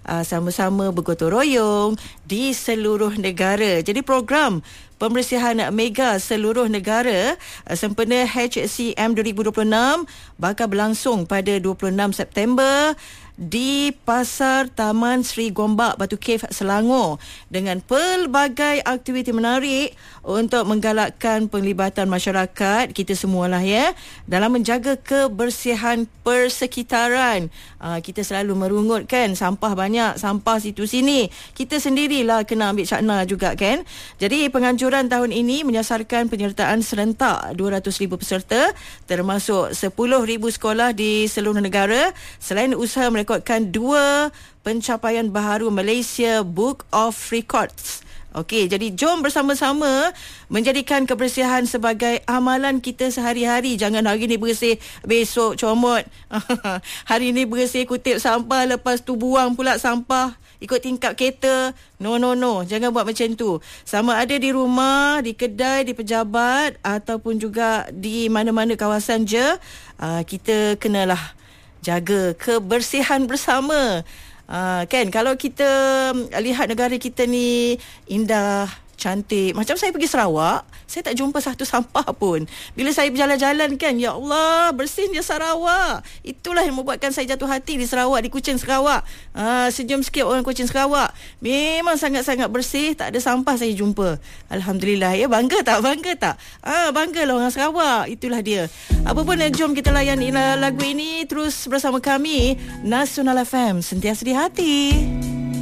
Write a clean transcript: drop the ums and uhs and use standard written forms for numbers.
sama-sama bergotong royong di seluruh negara. Jadi program pembersihan mega seluruh negara sempena HCM 2026 bakal berlangsung pada 26 September di Pasar Taman Sri Gombak, Batu Cave, Selangor, dengan pelbagai aktiviti menarik untuk menggalakkan penglibatan masyarakat kita semualah ya dalam menjaga kebersihan persekitaran. Kita selalu merungutkan sampah banyak, sampah situ sini. Kita sendirilah kena ambil cakna juga kan. Jadi penganjuran tahun ini menyasarkan penyertaan serentak 200,000 peserta termasuk 10,000 sekolah di seluruh negara selain usaha merekodkan 2 pencapaian baharu Malaysia Book of Records. Okey, jadi jom bersama-sama menjadikan kebersihan sebagai amalan kita sehari-hari. Jangan hari ni bersih, besok comot. Hari ni bersih, kutip sampah, lepas tu buang pula sampah ikut tingkap kereta. No. Jangan buat macam tu. Sama ada di rumah, di kedai, di pejabat ataupun juga di mana-mana kawasan je, kita kenalah jaga kebersihan bersama. Kan, kalau kita lihat negara kita ni indah, cantik. Macam saya pergi Sarawak, saya tak jumpa satu sampah pun. Bila saya berjalan-jalan kan, ya Allah, bersihnya Sarawak. Itulah yang membuatkan saya jatuh hati di Sarawak, di Kuching Sarawak. Senyum sikit orang Kuching Sarawak. Memang sangat-sangat bersih, tak ada sampah saya jumpa. Alhamdulillah ya. Bangga tak? Banggalah orang Sarawak. Itulah dia. Apa pun, jom kita layan lagu ini terus bersama kami. Nasional FM, sentiasa di hati.